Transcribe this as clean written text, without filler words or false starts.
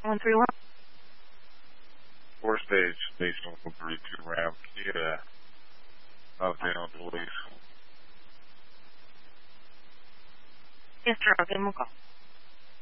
131. 4 stage, station 132 Ram, Kia, update on police. Yes, sir. I'll give him a call.